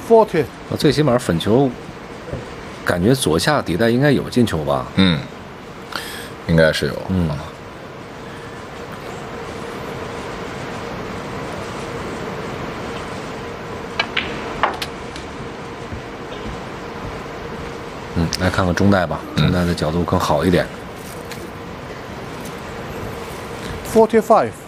40。 最起码粉球，感觉左下底袋应该有进球吧？ 嗯，应该是有。 来看看中袋吧，中袋的角度更好一点。 45。